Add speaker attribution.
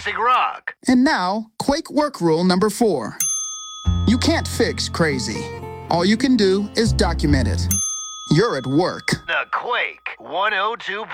Speaker 1: classic rock.
Speaker 2: And now, Quake work rule number 4. You can't fix crazy. All you can do is document it. You're at work.
Speaker 1: The Quake 102.